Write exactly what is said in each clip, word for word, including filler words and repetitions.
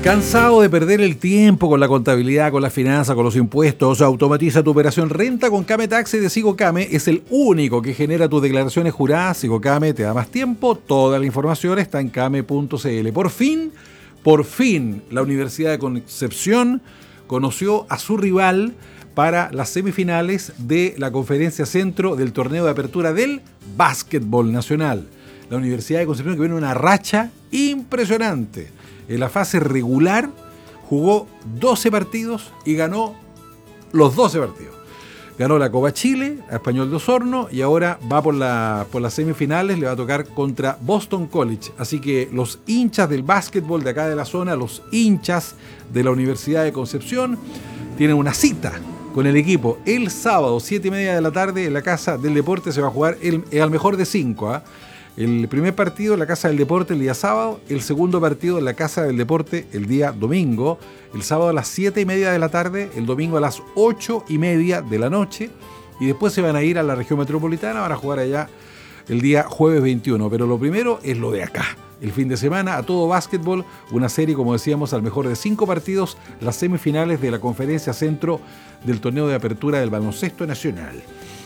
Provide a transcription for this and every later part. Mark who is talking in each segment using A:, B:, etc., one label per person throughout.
A: ¿Cansado de perder el tiempo con la contabilidad, con la finanza, con los impuestos? Automatiza tu operación Renta con Kame Taxi de Sigocame. Es el único que genera tus declaraciones juradas. Sigocame te da más tiempo. Toda la información está en kame punto cl. Por fin, por fin, la Universidad de Concepción conoció a su rival para las semifinales de la Conferencia Centro del Torneo de Apertura del Básquetbol Nacional. La Universidad de Concepción, que viene una racha impresionante. En la fase regular jugó doce partidos y ganó los doce partidos. Ganó la Copa Chile a Español de Osorno y ahora va por, la, por las semifinales, le va a tocar contra Boston College. Así que los hinchas del básquetbol de acá de la zona, los hinchas de la Universidad de Concepción, tienen una cita con el equipo el sábado, siete y media de la tarde, en la Casa del Deporte. Se va a jugar el, el al mejor de cinco, ¿eh? El primer partido en la Casa del Deporte el día sábado, el segundo partido en la Casa del Deporte el día domingo, el sábado a las siete y media de la tarde, el domingo a las ocho y media de la noche, y después se van a ir a la región metropolitana, van a jugar allá el día jueves veintiuno. Pero lo primero es lo de acá, el fin de semana, a todo básquetbol, una serie, como decíamos, al mejor de cinco partidos, las semifinales de la Conferencia Centro del Torneo de Apertura del Baloncesto Nacional.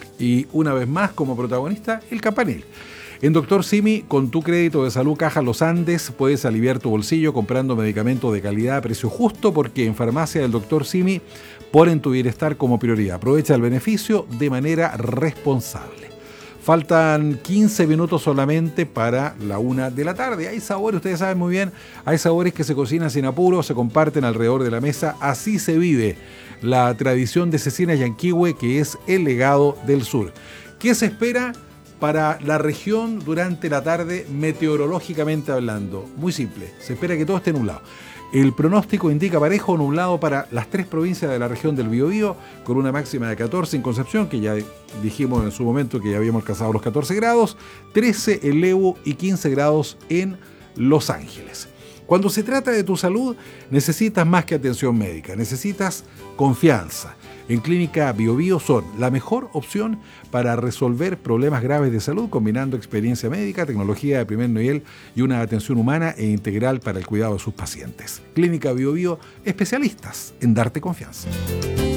A: Y una vez más, como protagonista, el Campanil. En Doctor Simi, con tu crédito de salud Caja Los Andes, puedes aliviar tu bolsillo comprando medicamentos de calidad a precio justo, porque en Farmacia del Doctor Simi ponen tu bienestar como prioridad. Aprovecha el beneficio de manera responsable. Faltan quince minutos solamente para la una de la tarde. Hay sabores, ustedes saben muy bien, hay sabores que se cocinan sin apuro, se comparten alrededor de la mesa. Así se vive la tradición de Cecina Yanquihue, que es el legado del sur. ¿Qué se espera para la región durante la tarde, meteorológicamente hablando? Muy simple, se espera que todo esté nublado. El pronóstico indica parejo nublado para las tres provincias de la región del Biobío, con una máxima de catorce en Concepción, que ya dijimos en su momento que ya habíamos alcanzado los catorce grados, trece en Lebu y quince grados en Los Ángeles. Cuando se trata de tu salud, necesitas más que atención médica, necesitas confianza. En Clínica Biobío son la mejor opción para resolver problemas graves de salud, combinando experiencia médica, tecnología de primer nivel y una atención humana e integral para el cuidado de sus pacientes. Clínica Biobío, especialistas en darte confianza.